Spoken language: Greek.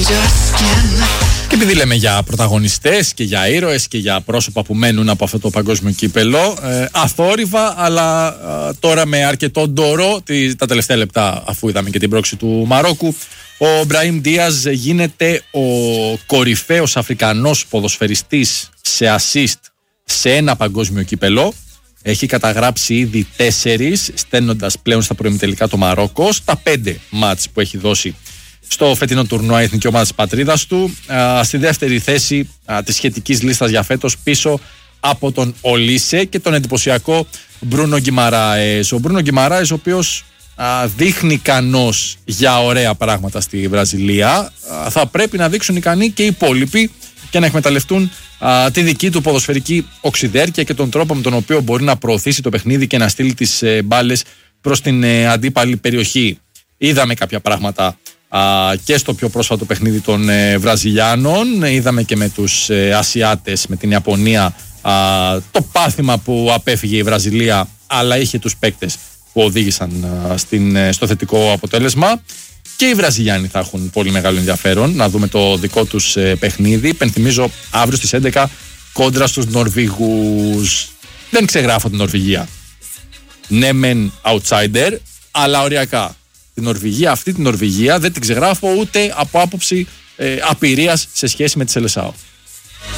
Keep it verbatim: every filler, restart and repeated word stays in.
Και επειδή λέμε για πρωταγωνιστές και για ήρωες και για πρόσωπα που μένουν από αυτό το παγκόσμιο κύπελο, ε, αθόρυβα, αλλά ε, τώρα με αρκετό ντορό, τη, τα τελευταία λεπτά, αφού είδαμε και την πρόξη του Μαρόκου, ο Μπραήμ Ντίαζ γίνεται ο κορυφαίος Αφρικανός ποδοσφαιριστής σε assist σε ένα παγκόσμιο κύπελο. Έχει καταγράψει ήδη τέσσερις, στέλνοντας πλέον στα προημιτελικά το Μαρόκο, στα πέντε μάτς που έχει δώσει στο φετινό τουρνουά εθνική ομάδα της πατρίδας του. Α, στη δεύτερη θέση α, της σχετικής λίστας για φέτος, πίσω από τον Ολίσε και τον εντυπωσιακό Μπρούνο Γκιμαράες. Ο Μπρούνο Γκιμαράες, ο οποίος α, δείχνει ικανός για ωραία πράγματα στη Βραζιλία, α, θα πρέπει να δείξουν ικανοί και οι υπόλοιποι και να εκμεταλλευτούν α, τη δική του ποδοσφαιρική οξυδέρκεια και τον τρόπο με τον οποίο μπορεί να προωθήσει το παιχνίδι και να στείλει τις ε, μπάλες προς την ε, αντίπαλη περιοχή. Είδαμε κάποια πράγματα α, και στο πιο πρόσφατο παιχνίδι των ε, Βραζιλιάνων. Είδαμε και με τους ε, Ασιάτες, με την Ιαπωνία, α, το πάθημα που απέφυγε η Βραζιλία, αλλά είχε τους παίκτες που οδήγησαν α, στην, ε, στο θετικό αποτέλεσμα. Και οι Βραζιλιάνοι θα έχουν πολύ μεγάλο ενδιαφέρον να δούμε το δικό τους ε, παιχνίδι. Πενθυμίζω, αύριο στις έντεκα κόντρα στους Νορβηγούς. Δεν ξεγράφω την Νορβηγία. Ναι μεν outsider, αλλά οριακά. Την Νορβηγία, αυτή την Νορβηγία δεν την ξεγράφω ούτε από άποψη ε, απειρίας σε σχέση με τη Σελεσάο.